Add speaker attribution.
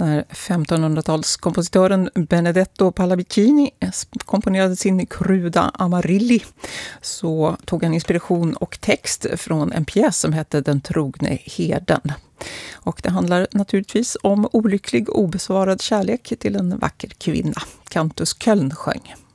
Speaker 1: När 1500-talskompositören Benedetto Pallavicini komponerade sin Cruda Amarilli så tog han inspiration och text från en pjäs som hette Den trogne herden. Och det handlar naturligtvis om olycklig obesvarad kärlek till en vacker kvinna. Cantus Köln sjöng.